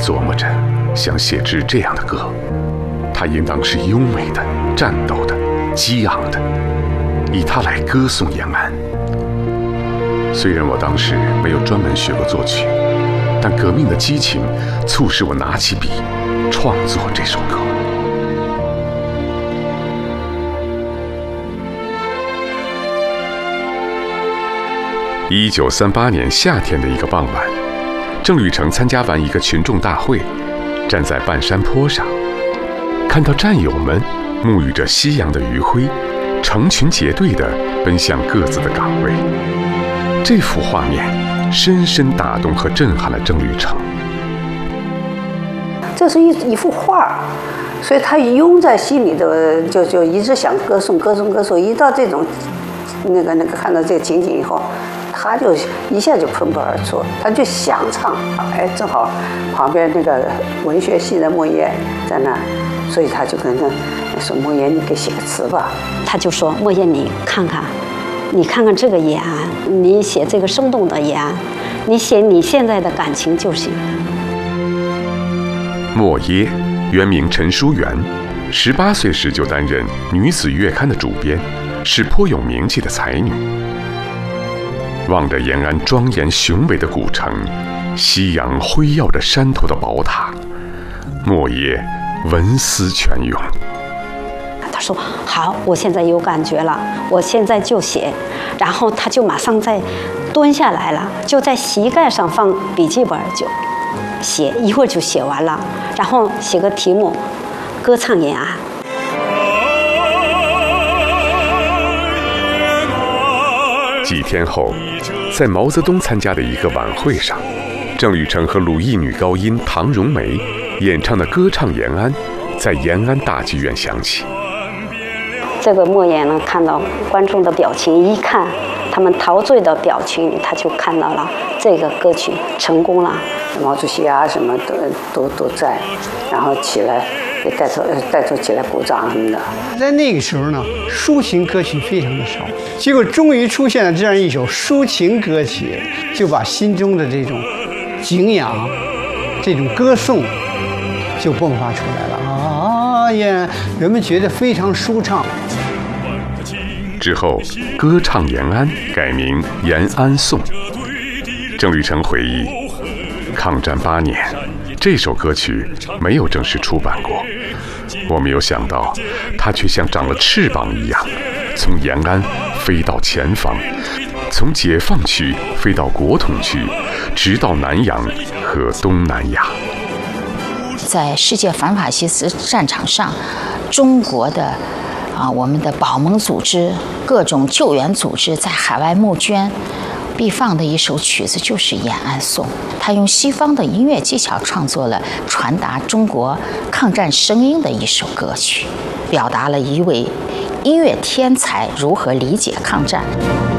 琢磨着，想写支这样的歌，它应当是优美的、战斗的、激昂的，以它来歌颂延安。虽然我当时没有专门学过作曲，但革命的激情促使我拿起笔，创作这首歌。1938年夏天的一个傍晚，郑履成参加完一个群众大会，站在半山坡上，看到战友们沐浴着夕阳的余晖，成群结队地奔向各自的岗位。这幅画面深深打动和震撼了郑履成。 这是一幅画，所以他拥在心里的，就一直想歌颂。一到这种看到这个情景以后，他就一下就喷薄而出，他就想唱。哎，正好旁边那个文学系的莫言在那，所以他就跟他说：“莫言，你给写个词吧。” 他就说：“莫言，你看看这个延安，你写这个生动的延安，你写你现在的感情就行。” 莫耶，原名陈淑媛，18岁时就担任《女子月刊》的主编，是颇有名气的才女。望着延安庄严雄伟的古城，夕阳辉耀着山头的宝塔，莫耶文思泉涌。 他说：“好，我现在有感觉了，我现在就写。”然后他就马上再蹲下来了，就在膝盖上放笔记本就写，一会儿就写完了。然后写个题目，歌唱延安。 几天后，在毛泽东参加的一个晚会上，郑履成和鲁艺女高音唐荣梅演唱的《歌唱延安》在延安大剧院响起。 这个莫言呢，看到观众的表情，一看他们陶醉的表情，他就看到了这个歌曲成功了。 毛主席啊，什么都在，然后起来也带头起来鼓掌什么的。 在那个时候呢，抒情歌曲非常的少，结果终于出现了这样一首抒情歌曲，就把心中的这种敬仰、这种歌颂就迸发出来了啊！人们觉得非常舒畅。 之后，《歌唱延安》改名《延安颂》。郑履成回忆，抗战8年，这首歌曲没有正式出版过。我没有想到，它却像长了翅膀一样，从延安飞到前方，从解放区飞到国统区，直到南洋和东南亚。 在世界反法西斯战场上，中国的我们的保盟组织、各种救援组织在海外募捐，必放的一首曲子就是《延安颂》。他用西方的音乐技巧创作了传达中国抗战声音的一首歌曲，表达了一位音乐天才如何理解抗战。